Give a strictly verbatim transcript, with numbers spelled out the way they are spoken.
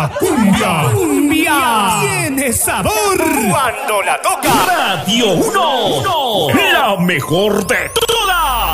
La cumbia, cumbia tiene sabor cuando la toca Radio uno, la mejor de todas.